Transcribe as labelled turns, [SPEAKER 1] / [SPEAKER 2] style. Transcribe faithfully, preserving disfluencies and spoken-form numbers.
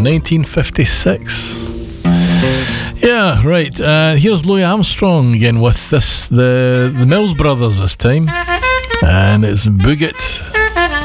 [SPEAKER 1] nineteen fifty-six. Yeah, right. Uh, here's Louis Armstrong again with this, the the Mills Brothers this time, and it's Boog It.